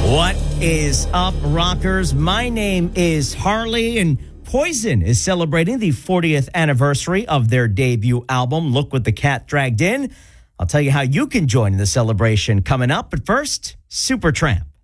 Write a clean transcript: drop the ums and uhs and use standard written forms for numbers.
What is up, rockers? My name is Harley, and Poison is celebrating the 40th anniversary of their debut album, Look What the Cat Dragged In. I'll tell you how you can join in the celebration coming up, but first, Supertramp.